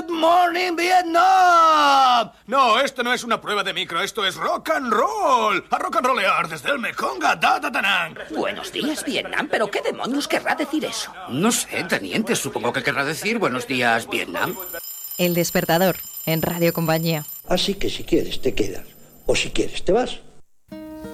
morning, Vietnam! No, esto no es una prueba de micro, esto es rock and roll. A rock and rollear desde el Mekong a Dadatanang. Buenos días, Vietnam, pero ¿qué demonios querrá decir eso? No sé, teniente, supongo que querrá decir buenos días, Vietnam. El Despertador, en Radio Compañía. Así que si quieres te quedas, o si quieres te vas.